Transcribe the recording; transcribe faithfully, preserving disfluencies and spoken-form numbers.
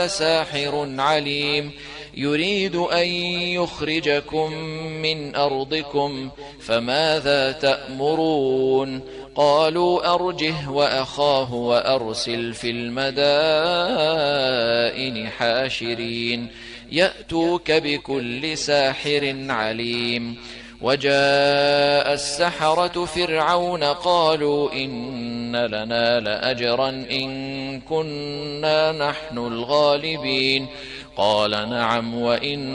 ساحر عليم يريد أن يخرجكم من أرضكم فماذا تأمرون قالوا أرجه وأخاه وأرسل في المدائن حاشرين يأتوك بكل ساحر عليم وجاء السحرة فرعون قالوا إن لنا لأجرا إن كنا نحن الغالبين قال نعم وإن